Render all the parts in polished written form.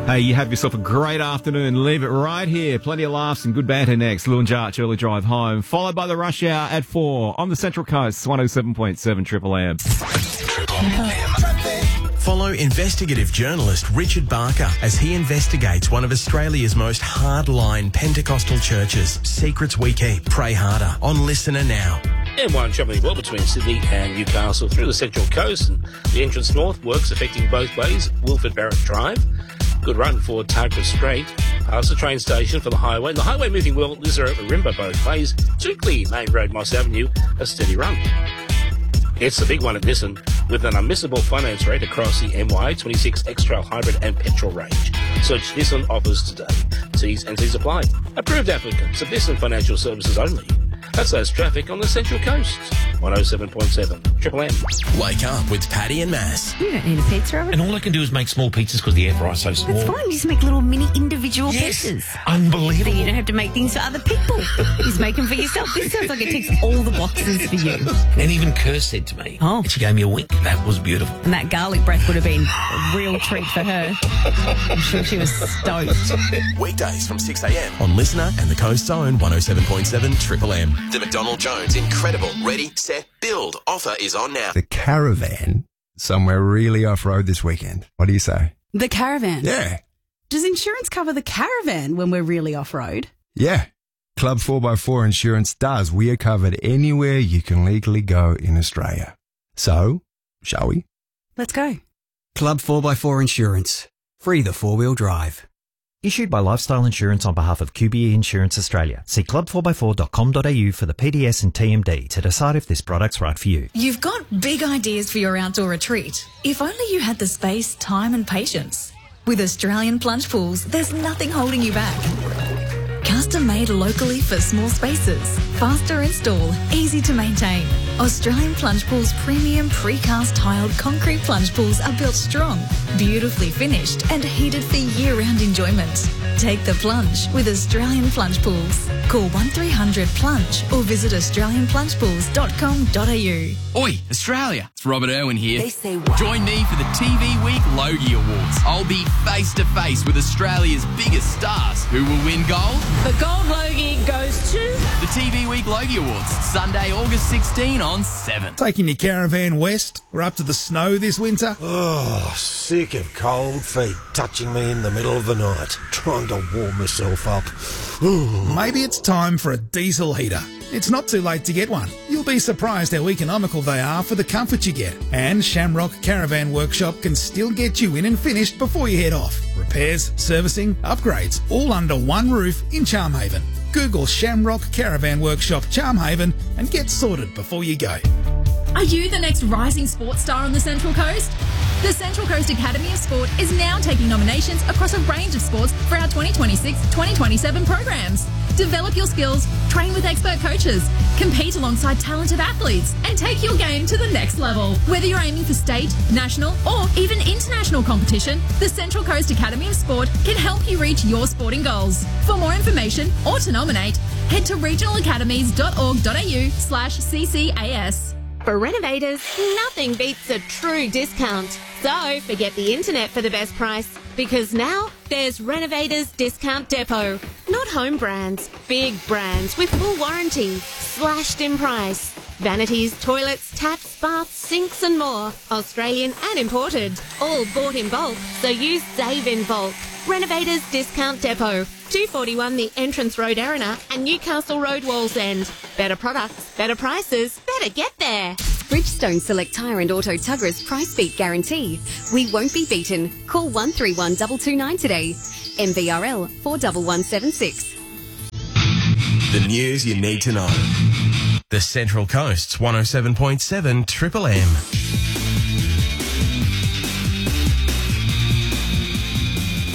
Hey, you have yourself a great afternoon. Leave it right here. Plenty of laughs and good banter next. Lou and Jarch, early drive home, followed by the rush hour at 4 on the Central Coast, 107.7 Triple M. Follow investigative journalist Richard Barker as he investigates one of Australia's most hardline Pentecostal churches. Secrets we keep. Pray harder on Listener Now. M1 travelling well between Sydney and Newcastle through the Central Coast, and the entrance north works affecting both ways. Wilford Barrett Drive. Good run for Target Strait, past the train station for the highway. And the highway moving well, Lizard Rimba both ways. Particularly Main Road, Moss Avenue, a steady run. It's the big one at Nissan, with an unmissable finance rate across the MY26 X-Trail Hybrid and Petrol range. Search Nissan offers today. T's and C's apply. Approved applicants of Nissan Financial Services only. That's those traffic on the Central Coast. 107.7 Triple M. Wake up with Paddy and Mass. You don't need a pizza oven. And all I can do is make small pizzas because the air fryer's so small. That's fine. You just make little mini individual Yes. pizzas. Unbelievable. Then you don't have to make things for other people. You just make them for yourself. This sounds like it ticks all the boxes for you. And even Kerr said to me, Oh. and she gave me a wink. That was beautiful. And that garlic breath would have been a real treat for her. I'm sure she was stoked. Weekdays from 6 a.m. on Listener and the Coast's own 107.7 Triple M. The McDonald Jones Incredible Ready, Set, Build offer is on now. The Caravan, somewhere really off-road this weekend. What do you say? The Caravan? Yeah. Does insurance cover the Caravan when we're really off-road? Yeah. Club 4x4 Insurance does. We are covered anywhere you can legally go in Australia. So, shall we? Let's go. Club 4x4 Insurance. Free the four-wheel drive. Issued by Lifestyle Insurance on behalf of QBE Insurance Australia. See club4x4.com.au for the PDS and TMD to decide if this product's right for you. You've got big ideas for your outdoor retreat. If only you had the space, time and patience. With Australian Plunge Pools, there's nothing holding you back. Custom made locally for small spaces. Faster install, easy to maintain. Australian Plunge Pools premium precast tiled concrete plunge pools are built strong, beautifully finished and heated for year-round enjoyment. Take the plunge with Australian Plunge Pools. Call 1300 Plunge or visit australianplungepools.com.au. Oi, Australia, it's Robert Irwin here. They say what? Join me for the TV Week Logie Awards. I'll be face to face with Australia's biggest stars. Who will win gold? The gold Logie goes to the TV Week Logie Awards, Sunday, August 16 on 7. Taking your caravan west or up to the snow this winter? Oh, sick of cold feet touching me in the middle of the night, trying to warm myself up. Maybe it's time for a diesel heater. It's not too late to get one. You'll be surprised how economical they are for the comfort you get. And Shamrock Caravan Workshop can still get you in and finished before you head off. Repairs, servicing, upgrades, all under one roof in Charmhaven. Google Shamrock Caravan Workshop Charmhaven and get sorted before you go. Are you the next rising sports star on the Central Coast? The Central Coast Academy of Sport is now taking nominations across a range of sports for our 2026-2027 programs. Develop your skills, train with expert coaches, compete alongside talented athletes, and take your game to the next level. Whether you're aiming for state, national, or even international competition, the Central Coast Academy of Sport can help you reach your sporting goals. For more information or to nominate, head to regionalacademies.org.au/CCAS. For renovators, nothing beats a true discount. So forget the internet for the best price, because now there's Renovators Discount Depot. Not home brands, big brands with full warranty, slashed in price. Vanities, toilets, taps, baths, sinks and more. Australian and imported. All bought in bulk, so use Save in Bulk. Renovators Discount Depot. 241 the Entrance Road, Erina, and Newcastle Road, Wallsend. Better products, better prices, better get there. Bridgestone Select Tyre and Auto Tugger's Price Beat Guarantee. We won't be beaten. Call 131 229 today. MVRL 41176. The news you need to know. The Central Coast's 107.7 Triple M.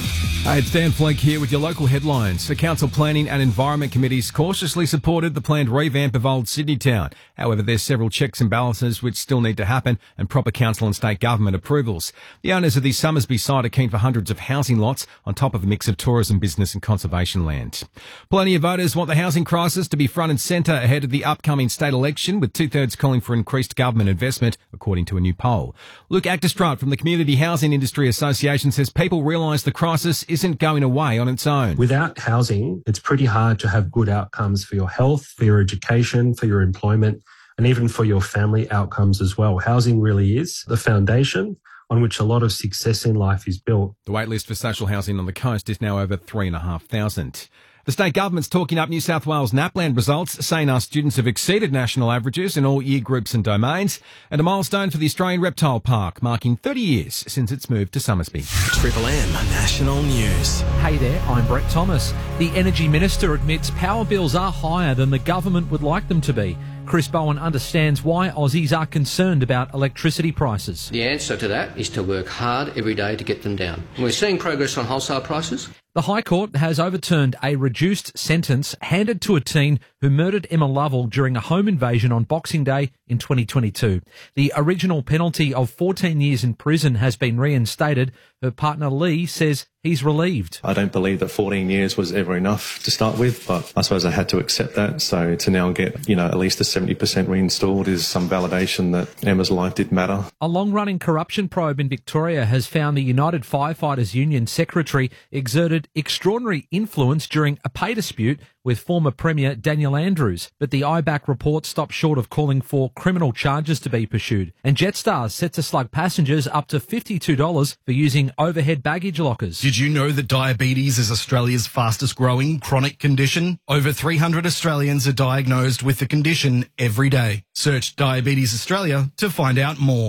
Hey, it's Dan Flake here with your local headlines. The Council Planning and Environment Committees cautiously supported the planned revamp of Old Sydney Town. However, there's several checks and balances which still need to happen and proper council and state government approvals. The owners of the Summersby site are keen for hundreds of housing lots on top of a mix of tourism, business and conservation land. Plenty of voters want the housing crisis to be front and centre ahead of the upcoming state election, with 2/3 calling for increased government investment, according to a new poll. Luke Acterstraat from the Community Housing Industry Association says people realise the crisis isn't going away on its own. Without housing, it's pretty hard to have good outcomes for your health, for your education, for your employment, and even for your family outcomes as well. Housing really is the foundation on which a lot of success in life is built. The waitlist for social housing on the coast is now over 3,500. The state government's talking up New South Wales NAPLAN results, saying our students have exceeded national averages in all year groups and domains, and a milestone for the Australian Reptile Park, marking 30 years since its move to Summersby. Triple M National News. Hey there, I'm Brett Thomas. The Energy Minister admits power bills are higher than the government would like them to be. Chris Bowen understands why Aussies are concerned about electricity prices. The answer to that is to work hard every day to get them down. We're seeing progress on wholesale prices. The High Court has overturned a reduced sentence handed to a teen who murdered Emma Lovell during a home invasion on Boxing Day in 2022. The original penalty of 14 years in prison has been reinstated. Her partner Lee says he's relieved. I don't believe that 14 years was ever enough to start with, but I suppose I had to accept that. So to now get, at least a 70% reinstalled is some validation that Emma's life did matter. A long-running corruption probe in Victoria has found the United Firefighters Union secretary exerted extraordinary influence during a pay dispute with former Premier Daniel Andrews. But the IBAC report stopped short of calling for criminal charges to be pursued. And Jetstar set to slug passengers up to $52 for using overhead baggage lockers. Did you know that diabetes is Australia's fastest growing chronic condition? Over 300 Australians are diagnosed with the condition every day. Search Diabetes Australia to find out more.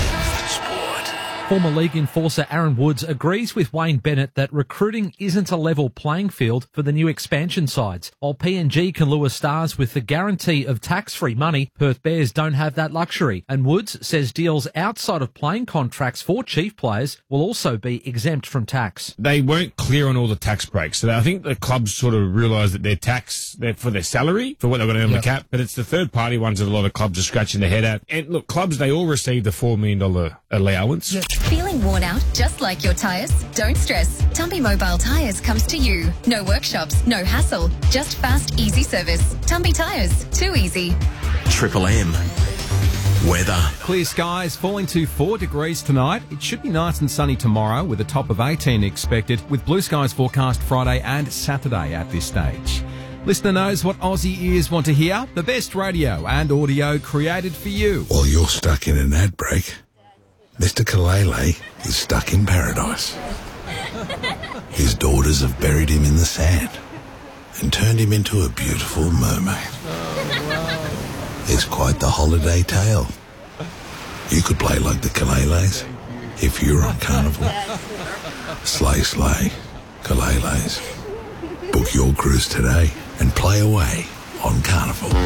Former league enforcer Aaron Woods agrees with Wayne Bennett that recruiting isn't a level playing field for the new expansion sides. While PNG can lure stars with the guarantee of tax-free money, Perth Bears don't have that luxury. And Woods says deals outside of playing contracts for chief players will also be exempt from tax. They weren't clear on all the tax breaks. So I think the clubs sort of realised that they're for their salary, for what they're going to earn the cap, but it's the third-party ones that a lot of clubs are scratching their head at. And look, clubs, they all received the $4 million allowance. Feeling worn out, just like your tyres? Don't stress. Tumby Mobile Tyres comes to you. No workshops, no hassle, just fast, easy service. Tumby Tyres, too easy. Triple M. Weather. Clear skies, falling to 4 degrees tonight. It should be nice and sunny tomorrow with a top of 18 expected, with blue skies forecast Friday and Saturday at this stage. Listener knows what Aussie ears want to hear. The best radio and audio created for you. While you're stuck in an ad break, Mr. Kalele is stuck in paradise. His daughters have buried him in the sand and turned him into a beautiful mermaid. It's quite the holiday tale. You could play like the Kaleles if you're on Carnival. Slay, slay, Kaleles. Book your cruise today and play away on Carnival.